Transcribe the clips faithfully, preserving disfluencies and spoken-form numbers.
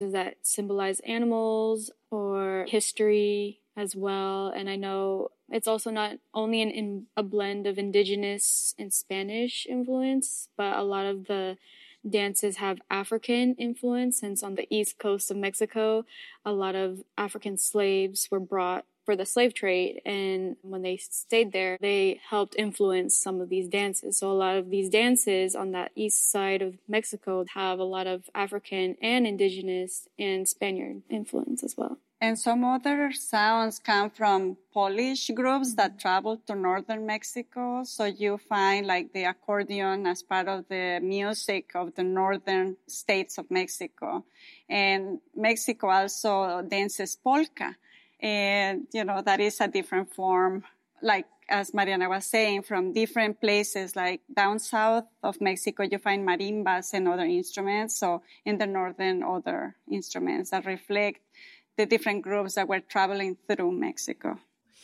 that symbolize animals or history as well. And I know it's also not only in, in a blend of indigenous and Spanish influence, but a lot of the dances have African influence, since on the east coast of Mexico, a lot of African slaves were brought for the slave trade, and when they stayed there, they helped influence some of these dances. So a lot of these dances on that east side of Mexico have a lot of African and indigenous and Spaniard influence as well. And some other sounds come from Polish groups that travel to northern Mexico. So you find like the accordion as part of the music of the northern states of Mexico. And Mexico also dances polka. And, you know, that is a different form, like as Mariana was saying, from different places, like down south of Mexico, you find marimbas and other instruments. So in the northern, other instruments that reflect the different groups that were traveling through Mexico.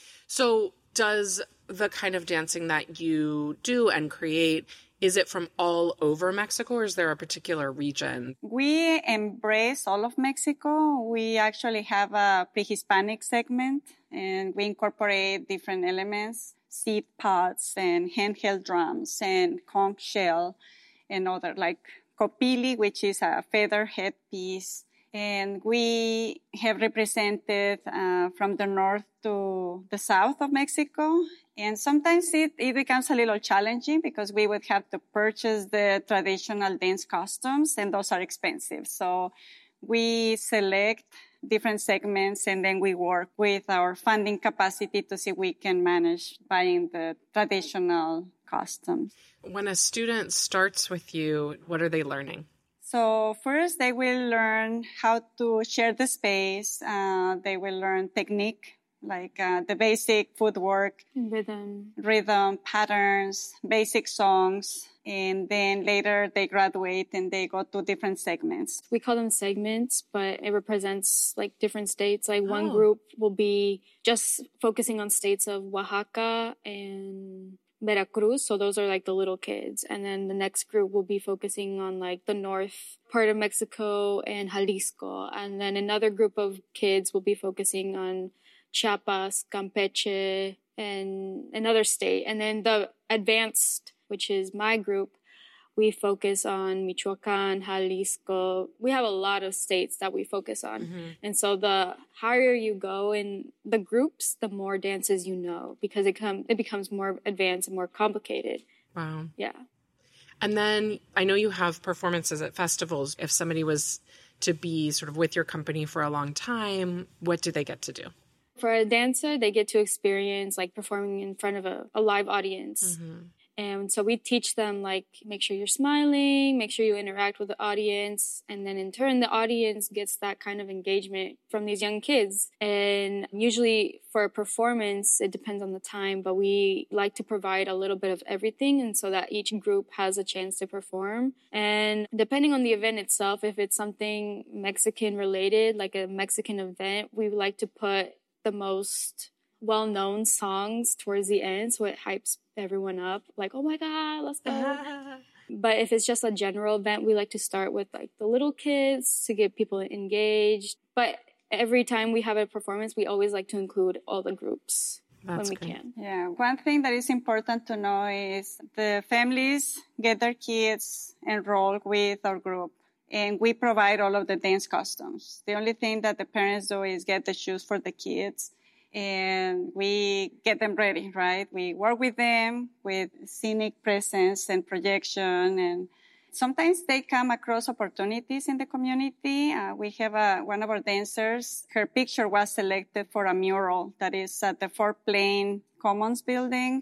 So does the kind of dancing that you do and create, is it from all over Mexico, or is there a particular region? We embrace all of Mexico. We actually have a pre-Hispanic segment, and we incorporate different elements, seed pods and handheld drums and conch shell and other, like copili, which is a feather headpiece. And we have represented uh, from the north to the south of Mexico. And sometimes it, it becomes a little challenging because we would have to purchase the traditional dance costumes, and those are expensive. So we select different segments, and then we work with our funding capacity to see if we can manage buying the traditional costumes. When a student starts with you, what are they learning? So first, they will learn how to share the space. Uh, they will learn technique, like uh, the basic footwork, Rhythm, rhythm, patterns, basic songs. And then later they graduate and they go to different segments. We call them segments, but it represents like different states. Like one Oh. group will be just focusing on states of Oaxaca and Veracruz. So those are like the little kids. And then the next group will be focusing on like the north part of Mexico and Jalisco. And then another group of kids will be focusing on Chiapas, Campeche, and another state. And then the advanced, which is my group, we focus on Michoacan, Jalisco. We have a lot of states that we focus on. Mm-hmm. And so the higher you go in the groups, the more dances you know, because it, com- it becomes more advanced and more complicated. Wow. Yeah. And then I know you have performances at festivals. If somebody was to be sort of with your company for a long time, what do they get to do? For a dancer, they get to experience like performing in front of a, a live audience. Mm-hmm. And so we teach them, like, make sure you're smiling, make sure you interact with the audience. And then in turn, the audience gets that kind of engagement from these young kids. And usually for a performance, it depends on the time, but we like to provide a little bit of everything. And so that each group has a chance to perform. And depending on the event itself, if it's something Mexican related, like a Mexican event, we like to put the most well-known songs towards the end, so it hypes everyone up, like, oh my god, let's go. But if it's just a general event, we like to start with like the little kids to get people engaged. But every time we have a performance, we always like to include all the groups. That's when we great. Can. Yeah, one thing that is important to know is the families get their kids enrolled with our group, and we provide all of the dance costumes. The only thing that the parents do is get the shoes for the kids, and we get them ready, right? We work with them with scenic presence and projection, and sometimes they come across opportunities in the community. Uh, we have a, one of our dancers, her picture was selected for a mural that is at the Fort Plain Commons building,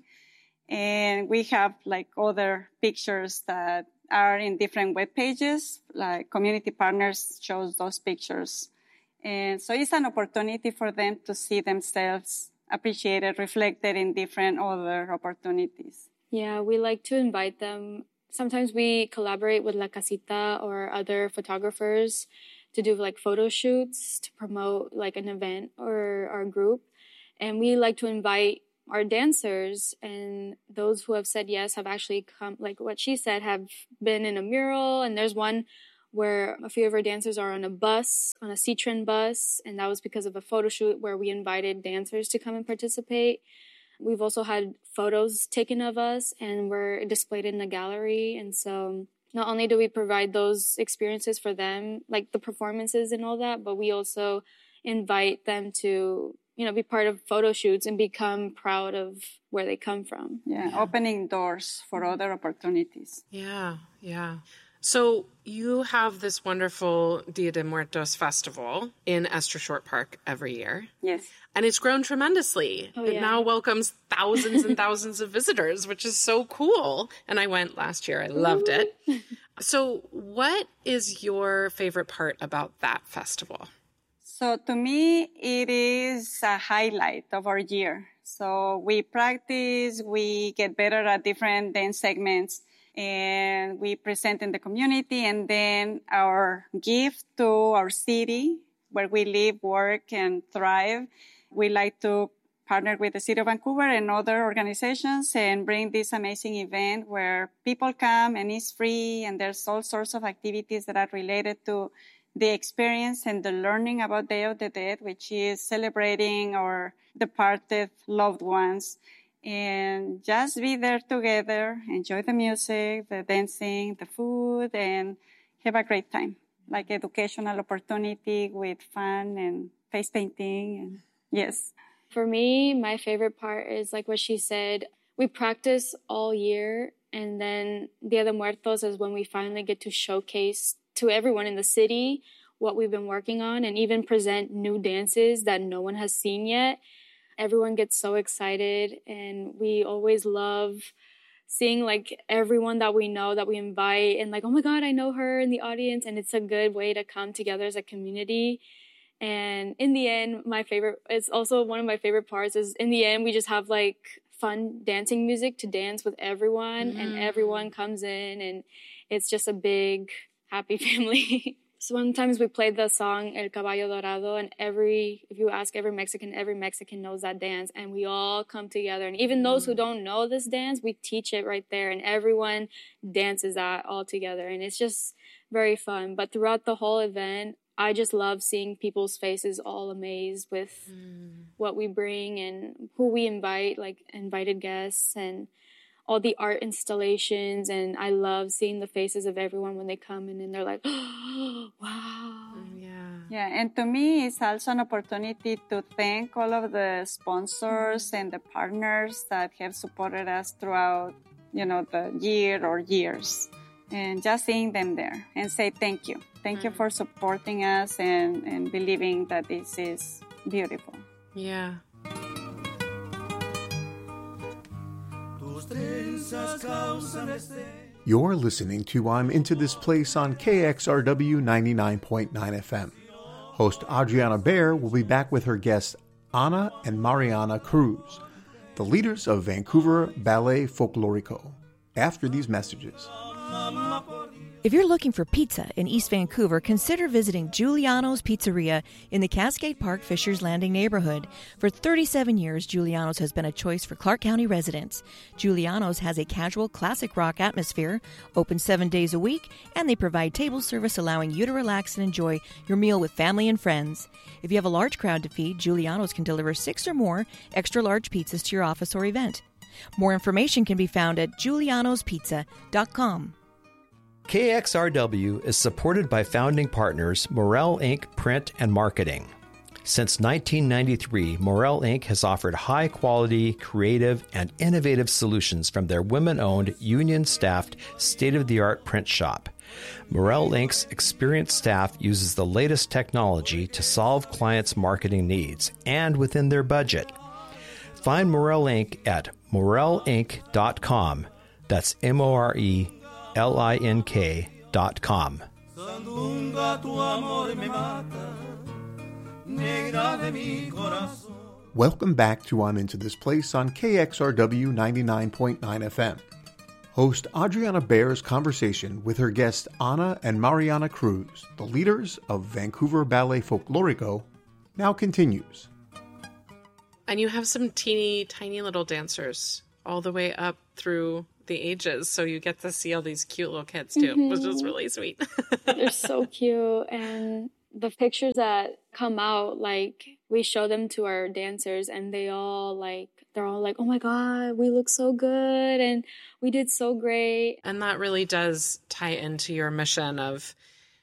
and we have like other pictures that are in different web pages, like community partners chose those pictures. And so it's an opportunity for them to see themselves appreciated, reflected in different other opportunities. Yeah, we like to invite them. Sometimes we collaborate with La Casita or other photographers to do like photo shoots to promote like an event or our group. And we like to invite our dancers, and those who have said yes have actually come, like what she said, have been in a mural. And there's one where a few of our dancers are on a bus, on a C-Trend bus, and that was because of a photo shoot where we invited dancers to come and participate. We've also had photos taken of us, and we're displayed in the gallery. And so not only do we provide those experiences for them, like the performances and all that, but we also invite them to, you know, be part of photo shoots and become proud of where they come from. Yeah, yeah. Opening doors for other opportunities. Yeah, yeah. So you have this wonderful Dia de Muertos festival in Esther Short Park every year. Yes. And it's grown tremendously. Oh, it yeah. now welcomes thousands and thousands of visitors, which is so cool. And I went last year. I loved it. So what is your favorite part about that festival? So to me, it is a highlight of our year. So we practice, we get better at different dance segments, and we present in the community. And then our gift to our city, where we live, work, and thrive, we like to partner with the City of Vancouver and other organizations and bring this amazing event where people come and it's free, and there's all sorts of activities that are related to the experience and the learning about Day of the Dead, which is celebrating our departed loved ones. And just be there together, enjoy the music, the dancing, the food, and have a great time. Like educational opportunity with fun and face painting. And yes. For me, my favorite part is like what she said. We practice all year, and then Dia de Muertos is when we finally get to showcase to everyone in the city what we've been working on, and even present new dances that no one has seen yet. Everyone gets so excited, and we always love seeing like everyone that we know that we invite, and like, oh my God, I know her in the audience. And it's a good way to come together as a community. And in the end, my favorite, it's also one of my favorite parts is in the end, we just have like fun dancing music to dance with everyone, mm. and everyone comes in, and it's just a big, happy family. Sometimes we play the song El Caballo Dorado, and every, if you ask every Mexican, every Mexican knows that dance, and we all come together. And even those who don't know this dance, we teach it right there, and everyone dances that all together, and it's just very fun. But throughout the whole event, I just love seeing people's faces all amazed with mm. what we bring and who we invite, like invited guests, and all the art installations. And I love seeing the faces of everyone when they come in, and they're like, oh, wow. Yeah. Yeah, and to me, it's also an opportunity to thank all of the sponsors and the partners that have supported us throughout, you know, the year or years. And just seeing them there and say thank you. Thank mm. you for supporting us and, and believing that this is beautiful. Yeah. You're listening to I'm Into This Place on K X R W ninety-nine point nine F M. Host Adriana Baer will be back with her guests Ana and Mariana Cruz, the leaders of Vancouver Ballet Folklorico, after these messages. If you're looking for pizza in East Vancouver, consider visiting Giuliano's Pizzeria in the Cascade Park Fishers Landing neighborhood. For thirty-seven years, Giuliano's has been a choice for Clark County residents. Giuliano's has a casual classic rock atmosphere, open seven days a week, and they provide table service allowing you to relax and enjoy your meal with family and friends. If you have a large crowd to feed, Giuliano's can deliver six or more extra large pizzas to your office or event. More information can be found at giulianos pizza dot com. K X R W is supported by founding partners Morel Incorporated. Print and Marketing. Since nineteen ninety-three, Morel Incorporated has offered high-quality, creative, and innovative solutions from their women-owned, union-staffed, state-of-the-art print shop. Morel Incorporated's experienced staff uses the latest technology to solve clients' marketing needs and within their budget. Find Morel Incorporated at morel inc dot com. That's M O R E L I N K dot com. Welcome back to I'm Into This Place on K X R W ninety-nine point nine F M. Host Adriana Baer's conversation with her guests Ana and Mariana Cruz, the leaders of Vancouver Ballet Folklorico, now continues. And you have some teeny tiny little dancers all the way up through the ages. So you get to see all these cute little kids too, mm-hmm. which is really sweet. They're so cute. And the pictures that come out, like we show them to our dancers and they all like, they're all like, oh my God, we look so good and we did so great. And that really does tie into your mission of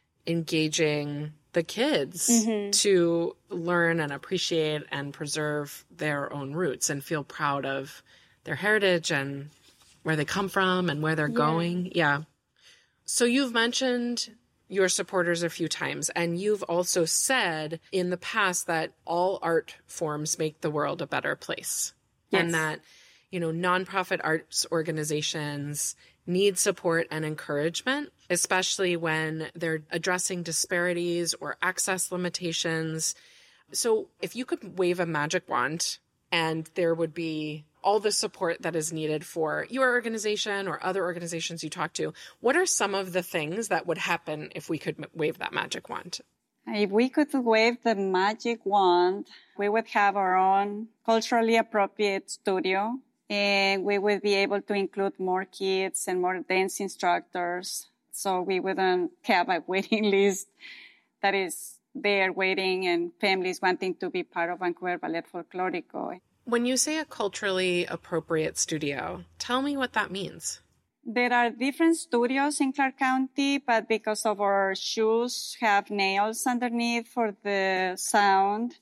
engaging the kids mm-hmm. to learn and appreciate and preserve their own roots and feel proud of their heritage and where they come from and where they're yeah. going. Yeah. So you've mentioned your supporters a few times, and you've also said in the past that all art forms make the world a better place. Yes. And that, you know, nonprofit arts organizations need support and encouragement, especially when they're addressing disparities or access limitations. So if you could wave a magic wand and there would be all the support that is needed for your organization or other organizations you talk to, what are some of the things that would happen if we could wave that magic wand? If we could wave the magic wand, we would have our own culturally appropriate studio, and we would be able to include more kids and more dance instructors. So we wouldn't have a waiting list that is there waiting and families wanting to be part of Vancouver Ballet Folklorico. When you say a culturally appropriate studio, tell me what that means. There are different studios in Clark County, but because of our shoes have nails underneath for the sound,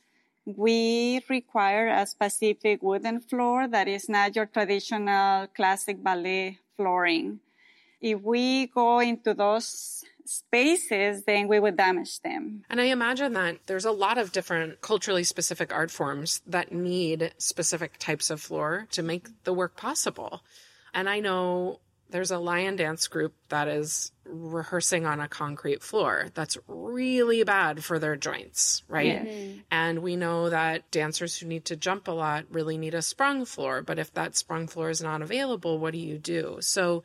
we require a specific wooden floor that is not your traditional classic ballet flooring. If we go into those spaces, then we would damage them. And I imagine that there's a lot of different culturally specific art forms that need specific types of floor to make the work possible. And I know there's a lion dance group that is rehearsing on a concrete floor. That's really bad for their joints, right? Mm-hmm. And we know that dancers who need to jump a lot really need a sprung floor. But if that sprung floor is not available, what do you do? So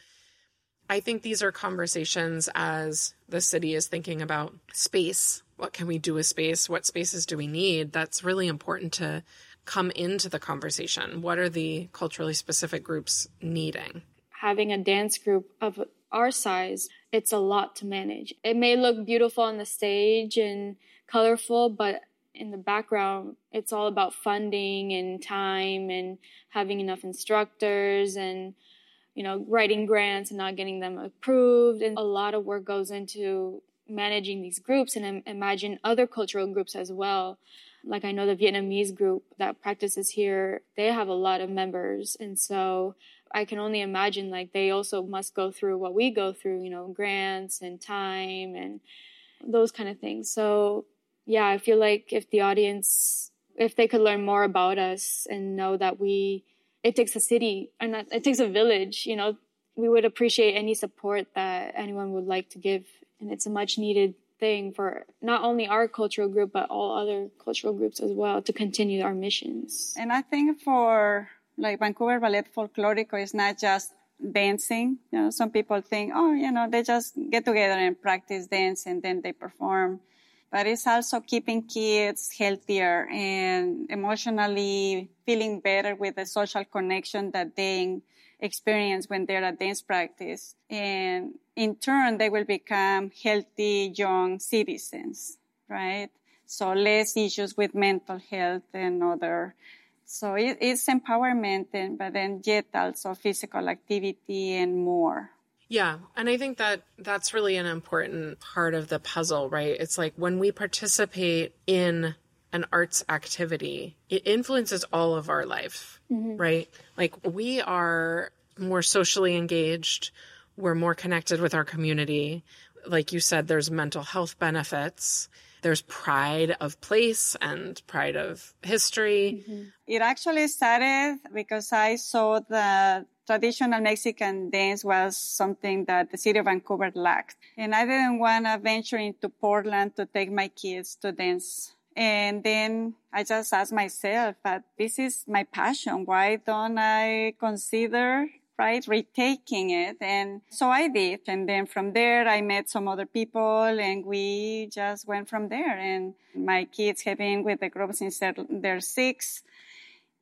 I think these are conversations as the city is thinking about space. What can we do with space? What spaces do we need? That's really important to come into the conversation. What are the culturally specific groups needing? Having a dance group of our size, it's a lot to manage. It may look beautiful on the stage and colorful, but in the background, it's all about funding and time and having enough instructors and you know, writing grants and not getting them approved. And a lot of work goes into managing these groups, and imagine other cultural groups as well. Like I know the Vietnamese group that practices here, they have a lot of members. And so I can only imagine like they also must go through what we go through, you know, grants and time and those kind of things. So yeah, I feel like if the audience, if they could learn more about us and know that we, it takes a city, and it takes a village, you know, we would appreciate any support that anyone would like to give. And it's a much needed thing for not only our cultural group, but all other cultural groups as well to continue our missions. And I think for like Vancouver Ballet Folklorico, it's not just dancing. You know, some people think, oh, you know, they just get together and practice dance and then they perform. But it's also keeping kids healthier and emotionally feeling better with the social connection that they experience when they're at dance practice. And in turn, they will become healthy young citizens, right? So less issues with mental health and other. So it, it's empowerment, and, but then yet also physical activity and more. Yeah. And I think that that's really an important part of the puzzle, right? It's like when we participate in an arts activity, it influences all of our life, mm-hmm. right? Like we are more socially engaged. We're more connected with our community. Like you said, there's mental health benefits. There's pride of place and pride of history. Mm-hmm. It actually started because I saw that traditional Mexican dance was something that the city of Vancouver lacked. And I didn't want to venture into Portland to take my kids to dance. And then I just asked myself, but this is my passion. Why don't I consider, right, retaking it? And so I did. And then from there, I met some other people and we just went from there. And my kids have been with the group since they're, they're six.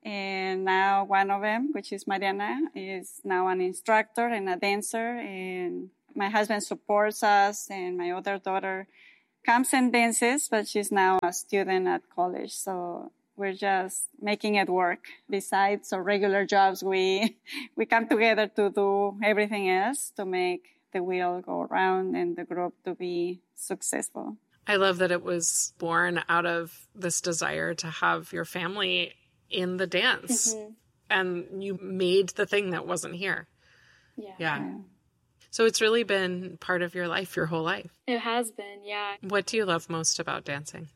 And now one of them, which is Mariana, is now an instructor and a dancer. And my husband supports us, and my other daughter comes and dances, but she's now a student at college. So we're just making it work. Besides our regular jobs, we we come together to do everything else to make the wheel go around and the group to be successful. I love that it was born out of this desire to have your family in the dance. Mm-hmm. And you made the thing that wasn't here. Yeah. yeah. Yeah. So it's really been part of your life, your whole life. It has been, yeah. What do you love most about dancing?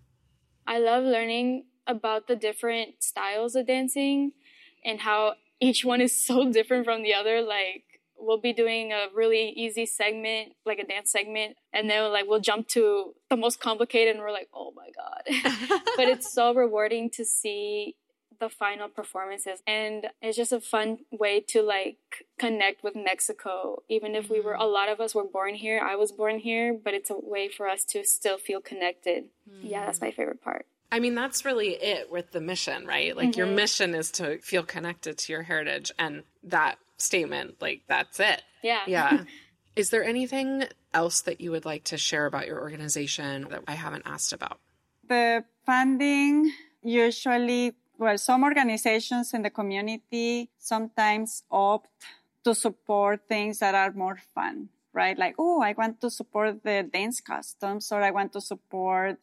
I love learning about the different styles of dancing and how each one is so different from the other. Like, we'll be doing a really easy segment, like a dance segment, and then like we'll jump to the most complicated and we're like, oh my God. But it's so rewarding to see the final performances, and it's just a fun way to like connect with Mexico. Even if we were, a lot of us were born here, I was born here, but it's a way for us to still feel connected. Mm. Yeah, that's my favorite part. I mean, that's really it with the mission, right? Like mm-hmm. your mission is to feel connected to your heritage, and that statement, like that's it. Yeah. Yeah. Is there anything else that you would like to share about your organization that I haven't asked about? The funding usually, well, some organizations in the community sometimes opt to support things that are more fun, right? Like, oh, I want to support the dance costumes, or I want to support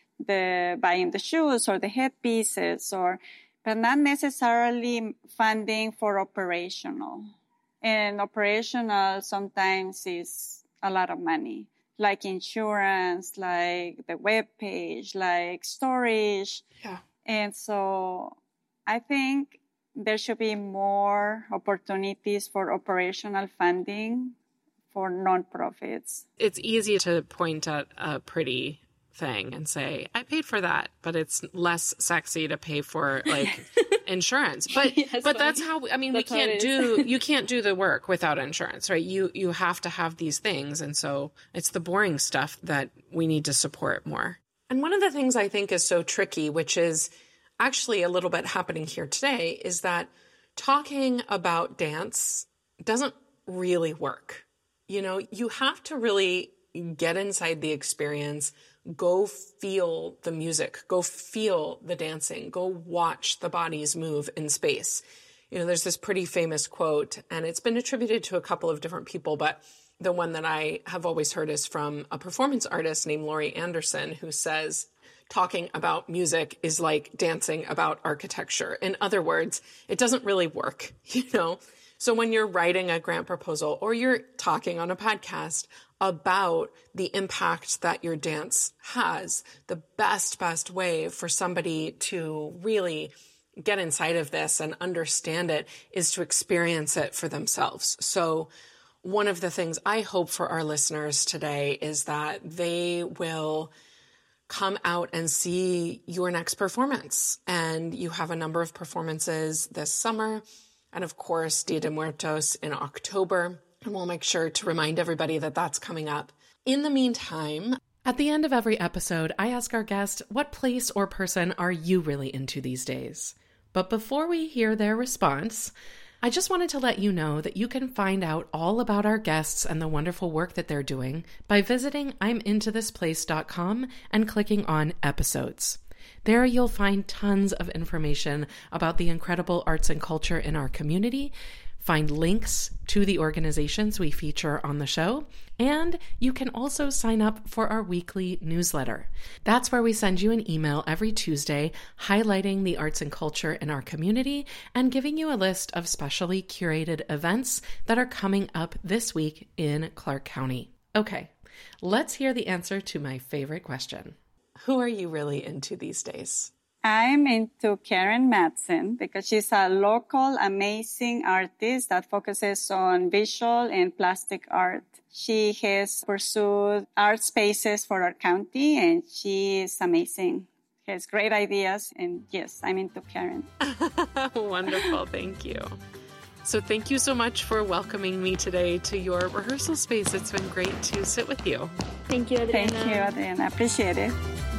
the buying the shoes or the headpieces, or, but not necessarily funding for operational. And operational sometimes is a lot of money, like insurance, like the web page, like storage. Yeah. And so I think there should be more opportunities for operational funding for nonprofits. It's easy to point at a pretty thing and say, I paid for that, but it's less sexy to pay for like insurance. But Yeah, but funny. that's how, I mean, That's we how can't it do, you can't do the work without insurance, right? You, you have to have these things. And so it's the boring stuff that we need to support more. And one of the things I think is so tricky, which is actually a little bit happening here today, is that talking about dance doesn't really work. You know, you have to really get inside the experience, go feel the music, go feel the dancing, go watch the bodies move in space. You know, there's this pretty famous quote, and it's been attributed to a couple of different people, but the one that I have always heard is from a performance artist named Laurie Anderson, who says, talking about music is like dancing about architecture. In other words, it doesn't really work, you know? So when you're writing a grant proposal or you're talking on a podcast about the impact that your dance has, the best, best way for somebody to really get inside of this and understand it is to experience it for themselves. So one of the things I hope for our listeners today is that they will come out and see your next performance. And you have a number of performances this summer. And of course, Dia de Muertos in October. And we'll make sure to remind everybody that that's coming up. In the meantime, at the end of every episode, I ask our guest, what place or person are you really into these days? But before we hear their response, I just wanted to let you know that you can find out all about our guests and the wonderful work that they're doing by visiting I'm into this place dot com and clicking on episodes. There you'll find tons of information about the incredible arts and culture in our community, find links to the organizations we feature on the show, and you can also sign up for our weekly newsletter. That's where we send you an email every Tuesday highlighting the arts and culture in our community and giving you a list of specially curated events that are coming up this week in Clark County. Okay, let's hear the answer to my favorite question. Who are you really into these days? I'm into Karen Madsen because she's a local amazing artist that focuses on visual and plastic art. She has pursued art spaces for our county, and she is amazing. She has great ideas, and yes, I'm into Karen. Wonderful. Thank you. So thank you so much for welcoming me today to your rehearsal space. It's been great to sit with you. Thank you, Adriana. Thank you, Adriana. I appreciate it.